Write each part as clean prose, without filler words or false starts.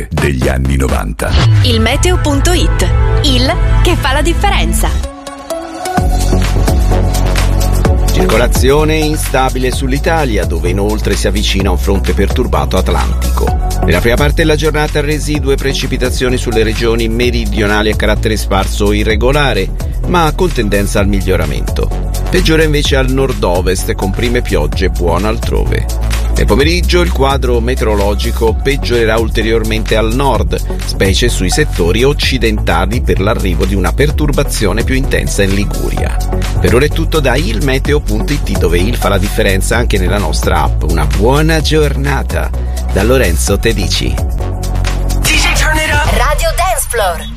musiche degli anni 90. Il meteo.it, il che fa la differenza. Circolazione instabile sull'Italia, dove inoltre si avvicina un fronte perturbato atlantico. Nella prima parte della giornata residue precipitazioni sulle regioni meridionali a carattere sparso o irregolare, ma con tendenza al miglioramento. Peggiora invece al nord-ovest, con prime piogge buone altrove. Nel pomeriggio il quadro meteorologico peggiorerà ulteriormente al nord, specie sui settori occidentali per l'arrivo di una perturbazione più intensa in Liguria. Per ora è tutto da ilmeteo.it, dove il fa la differenza anche nella nostra app. Una buona giornata da Lorenzo Tedici. Radio Dance Floor.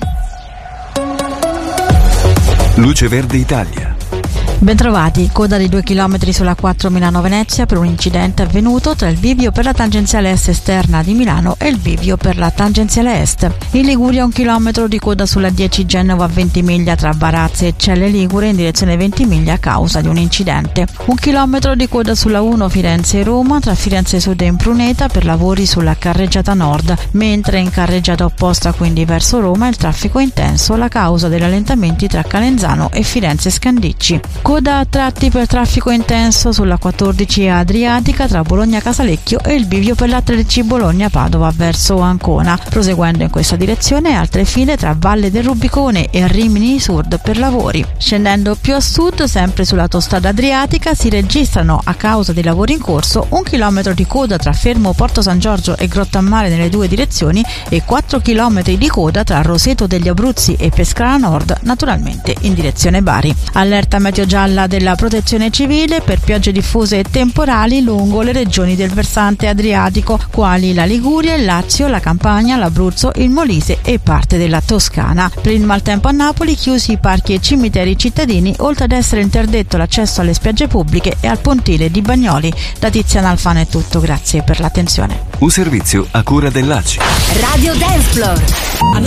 Luce Verde Italia. Bentrovati, coda di 2 km sulla 4 Milano-Venezia per un incidente avvenuto tra il bivio per la tangenziale est esterna di Milano e il bivio per la tangenziale est. In Liguria 1 chilometro di coda sulla 10 Genova-Ventimiglia tra Varazze e Celle Ligure in direzione Ventimiglia a causa di un incidente. 1 chilometro di coda sulla 1 Firenze-Roma tra Firenze Sud e Impruneta per lavori sulla carreggiata nord, mentre in carreggiata opposta, quindi verso Roma, il traffico è intenso a causa dei rallentamenti tra Calenzano e Firenze Scandicci. Coda a tratti per traffico intenso sulla 14 Adriatica tra Bologna Casalecchio e il bivio per la 13 Bologna-Padova verso Ancona. Proseguendo in questa direzione altre file tra Valle del Rubicone e Rimini Sud per lavori. Scendendo più a sud, sempre sull'autostrada Adriatica, si registrano a causa dei lavori in corso 1 chilometro di coda tra Fermo Porto San Giorgio e Grottammare nelle due direzioni e 4 chilometri di coda tra Roseto degli Abruzzi e Pescara Nord, naturalmente in direzione Bari. Allerta meteo gialla della Protezione Civile per piogge diffuse e temporali lungo le regioni del versante adriatico, quali la Liguria, il Lazio, la Campania, l'Abruzzo, il Molise e parte della Toscana. Per il maltempo a Napoli chiusi i parchi e cimiteri cittadini, oltre ad essere interdetto l'accesso alle spiagge pubbliche e al pontile di Bagnoli. Da Tiziana Alfano è tutto, grazie per l'attenzione. Un servizio a cura dell'ACI. Radio Dance Floor.